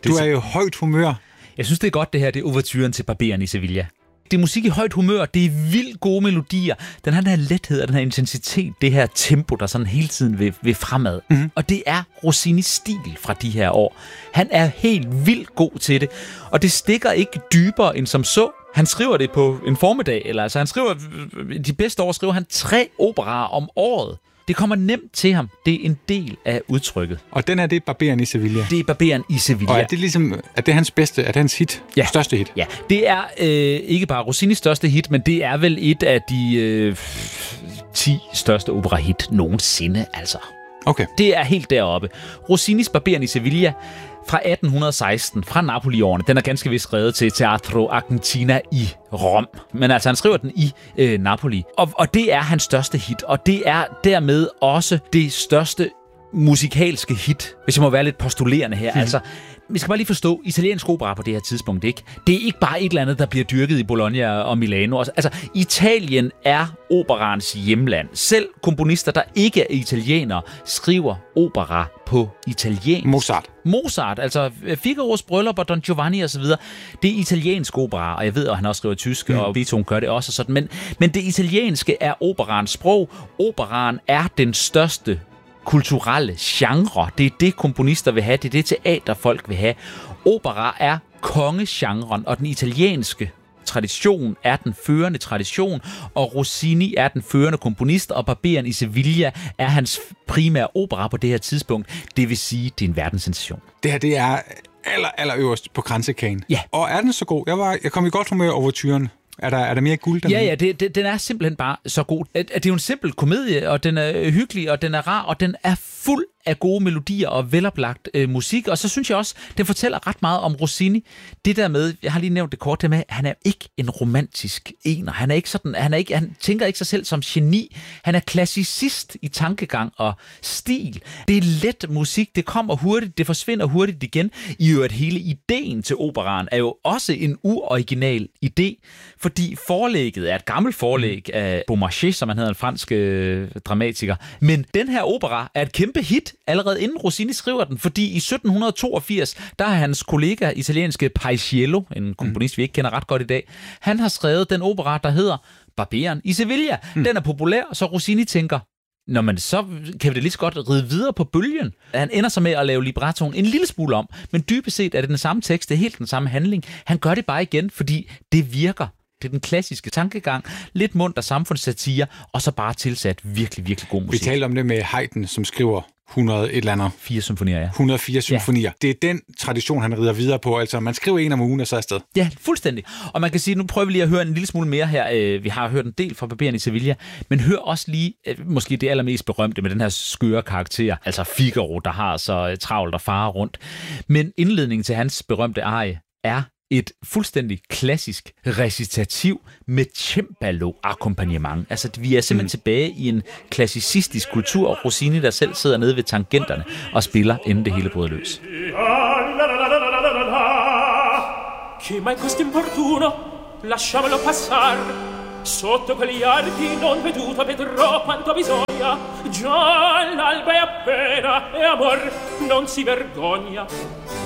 Du er jo højt humør. Jeg synes, det er godt, det her. Det er ouverturen til Barberen i Sevilla. Det er musik i højt humør, det er vildt gode melodier. Den har den her lethed og den her intensitet, det her tempo, der sådan hele tiden vil fremad. Mm-hmm. Og det er Rossinis stil fra de her år. Han er helt vildt god til det, og det stikker ikke dybere end som så. Han skriver det på en formiddag, eller altså han skriver, de bedste år skriver han 3 operaer om året. Det kommer nemt til ham. Det er en del af udtrykket. Og den er det Barberen i Sevilla? Det er Barberen i Sevilla. Og er det ligesom, er det hans bedste, er det hans hit? Ja. Største hit? Ja, det er ikke bare Rossinis største hit, men det er vel et af de 10 største operahit nogensinde, altså. Okay. Det er helt deroppe. Rossinis Barberen i Sevilla fra 1816, fra Napoli-årene. Den er ganske vist skrevet til Teatro Argentina i Rom. Men altså, han skriver den i Napoli. Og det er hans største hit, og det er dermed også det største musikalske hit, hvis jeg må være lidt postulerende her. Altså, vi skal bare lige forstå, italiensk opera på det her tidspunkt, ikke? Det er ikke bare et eller andet, der bliver dyrket i Bologna og Milano. Altså, Italien er operaens hjemland. Selv komponister, der ikke er italienere, skriver opera på italiensk. Mozart, altså Figaros Bryllup og Don Giovanni osv. Det er italiensk opera, og jeg ved, at han også skriver tysk, og Beethoven gør det også og sådan. Men det italienske er operaens sprog. Operaen er den største kulturelle genre. Det er det, komponister vil have. Det er det, teaterfolk vil have. Opera er kongegenren, og den italienske tradition er den førende tradition, og Rossini er den førende komponist, og Barberen i Sevilla er hans primære opera på det her tidspunkt. Det vil sige, det er en verdenssensation. Det her, det er aller øverst på kransekagen. Ja. Og er den så god? Jeg kom i godt humør over tyren. Er der mere guld? Ja, den er simpelthen bare så god. Det er jo en simpel komedie, og den er hyggelig, og den er rar, og den er fuld af gode melodier og veloplagt musik. Og så synes jeg også, den fortæller ret meget om Rossini. Det der med, jeg har lige nævnt det kort med, han er ikke en romantisk ener. Han er ikke sådan, han tænker ikke sig selv som geni. Han er klassicist i tankegang og stil. Det er let musik, det kommer hurtigt, det forsvinder hurtigt igen. I øvrigt hele ideen til operaen er jo også en uoriginal idé, fordi forlægget er et gammelt forlæg af Beaumarchais, som han hedder, en fransk dramatiker. Men den her opera er et kæmpe hit, allerede inden Rossini skriver den, fordi i 1782, der er hans kollega, italienske Paisiello, en komponist, vi ikke kender ret godt i dag, han har skrevet den opera, der hedder Barberen i Sevilla. Den er populær, så Rossini tænker, nå, men så kan vi det lige så godt ride videre på bølgen. Han ender så med at lave librettoen en lille smule om, men dybest set er det den samme tekst, det er helt den samme handling. Han gør det bare igen, fordi det virker. Det er den klassiske tankegang, lidt munter samfundssatire, og så bare tilsat virkelig, virkelig god musik. Vi talte om det med Haydn, som skriver 104 symfonier, ja. 104 symfonier. Ja. Det er den tradition, han rider videre på. Altså, man skriver en om ugen, og så afsted. Ja, fuldstændig. Og man kan sige, nu prøver vi lige at høre en lille smule mere her. Vi har hørt en del fra Barberen i Sevilla, men hør også lige, måske det allermest berømte med den her skøre karakter, altså Figaro, der har så travlt og farer rundt. Men indledningen til hans berømte arie er et fuldstændig klassisk recitativ med cembalo-akkompagnement. Altså, vi er simpelthen tilbage i en klassicistisk kultur, og Rossini, der selv sidder nede ved tangenterne og spiller, inden det hele bryder løs. Che mai questo importuno, lasciamolo passar. Sotto quegli archi non veduto vedrò quanto bisogna. Già l'alba è appena e amor non si vergogna.